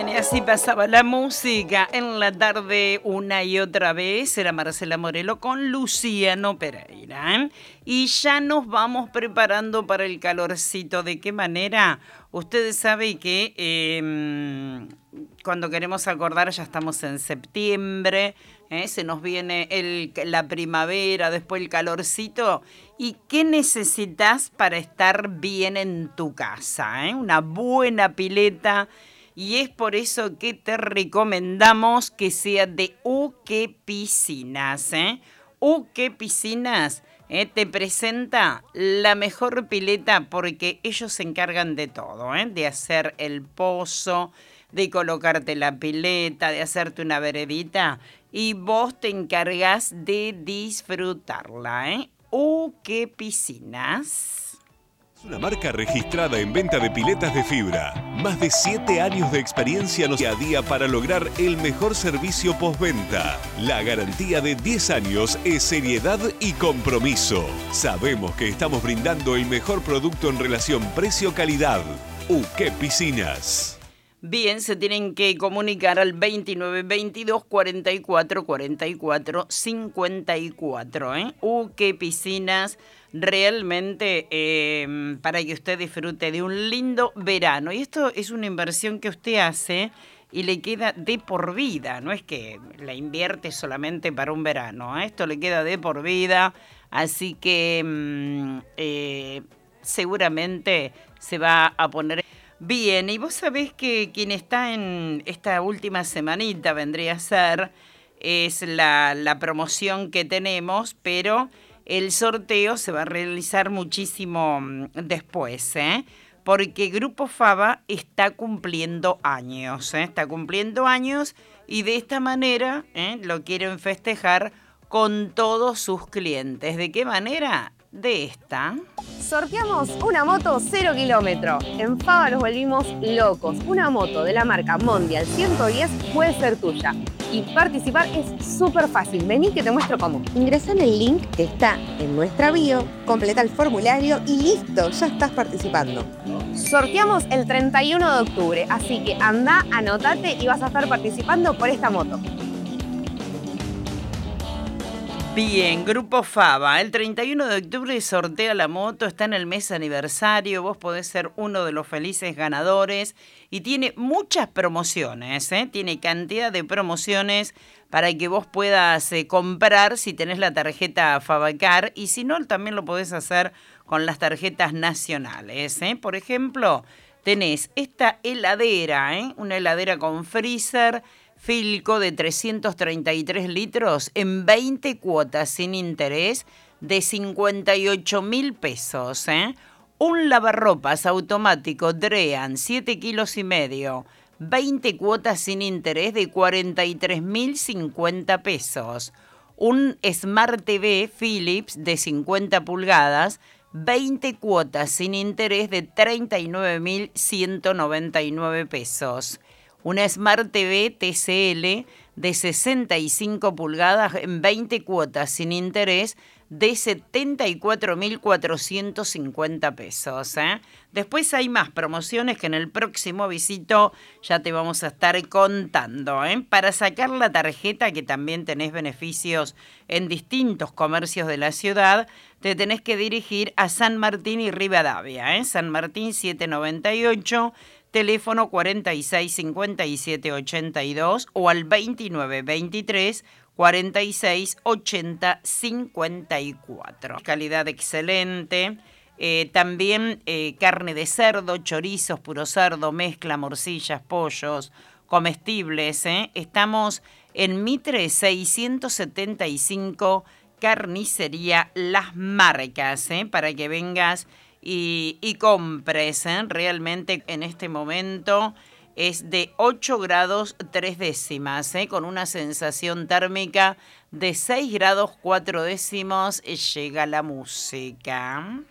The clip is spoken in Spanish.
Bien, y así pasaba la música en la tarde una y otra vez. Era Marcela Morelo con Luciano Pereira, ¿eh? Y ya nos vamos preparando para el calorcito. ¿De qué manera? Ustedes saben que cuando queremos acordar ya estamos en septiembre, se nos viene la primavera, después el calorcito. ¿Y qué necesitas para estar bien en tu casa? Una buena pileta. Y es por eso que te recomendamos que sea de Uke Piscinas. Uke Piscinas te presenta la mejor pileta porque ellos se encargan de todo, de hacer el pozo, de colocarte la pileta, de hacerte una veredita y vos te encargas de disfrutarla. Uke Piscinas. Es una marca registrada en venta de piletas de fibra. Más de 7 años de experiencia día a día para lograr el mejor servicio postventa. La garantía de 10 años es seriedad y compromiso. Sabemos que estamos brindando el mejor producto en relación precio-calidad. Uke Piscinas. Bien, se tienen que comunicar al 29 22 44 44 54. Uke Piscinas, realmente para que usted disfrute de un lindo verano. Y esto es una inversión que usted hace y le queda de por vida. No es que la invierte solamente para un verano. Esto le queda de por vida. Así que seguramente se va a poner... Bien, y vos sabés que quien está en esta última semanita vendría a ser, es la promoción que tenemos, pero el sorteo se va a realizar muchísimo después, porque Grupo Fava está cumpliendo años, está cumpliendo años y de esta manera lo quieren festejar con todos sus clientes. ¿De qué manera? De esta. Sorteamos una moto 0 kilómetro. En Fava nos volvimos locos. Una moto de la marca Mondial 110 puede ser tuya. Y participar es súper fácil. Vení que te muestro cómo. Ingresa en el link que está en nuestra bio, completa el formulario y listo, ya estás participando. Sorteamos el 31 de octubre, así que anda, anotate y vas a estar participando por esta moto. Bien, Grupo Fava, el 31 de octubre sortea la moto, está en el mes aniversario, vos podés ser uno de los felices ganadores y tiene muchas promociones, tiene cantidad de promociones para que vos puedas comprar si tenés la tarjeta Favacar y si no, también lo podés hacer con las tarjetas nacionales. Por ejemplo, tenés esta heladera, una heladera con freezer, Filco de 333 litros en 20 cuotas sin interés de 58.000 pesos. Un lavarropas automático Drean 7 kilos y medio, 20 cuotas sin interés de 43.050 pesos. Un Smart TV Philips de 50 pulgadas, 20 cuotas sin interés de 39.199 pesos. Una Smart TV TCL de 65 pulgadas en 20 cuotas sin interés de 74.450 pesos. Después hay más promociones que en el próximo visito ya te vamos a estar contando. Para sacar la tarjeta, que también tenés beneficios en distintos comercios de la ciudad, te tenés que dirigir a San Martín y Rivadavia. San Martín 798, teléfono 46 57 82 o al 29 23 46 80 54. Calidad excelente. También carne de cerdo, chorizos, puro cerdo, mezcla, morcillas, pollos, comestibles. Estamos en Mitre 675, Carnicería Las Marcas, para que vengas y compres. Realmente en este momento es de 8 grados 3 décimas, con una sensación térmica de 6 grados 4 décimos. Llega la música.